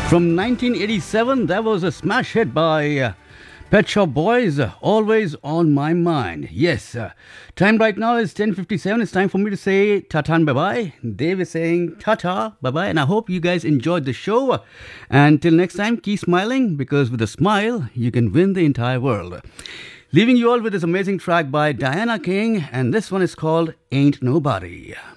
From 1987, that was a smash hit by Pet Shop Boys, Always on My Mind. Yes, time right now is 10:57. It's time for me to say ta-ta and bye-bye. Dave is saying ta-ta, bye-bye, and I hope you guys enjoyed the show. And till next time, keep smiling, because with a smile, you can win the entire world. Leaving you all with this amazing track by Diana King, and this one is called Ain't Nobody.